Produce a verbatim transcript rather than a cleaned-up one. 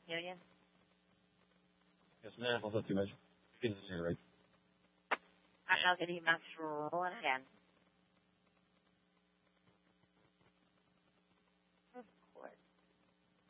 Union? Yes, ma'am. I'll let you measure. Get in here, right? I don't know, did he mess rolling again? Of course.